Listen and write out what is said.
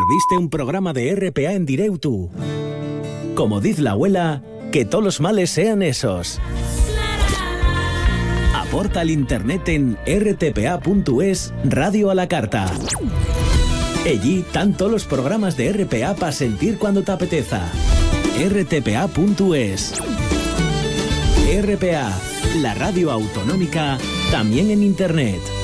Viste un programa de RPA en directo. Como dice la abuela, que todos los males sean esos. Aporta al internet en rtpa.es Radio a la Carta. Allí están todos los programas de RPA para sentir cuando te apeteza. rtpa.es. RPA, la radio autonómica, también en internet.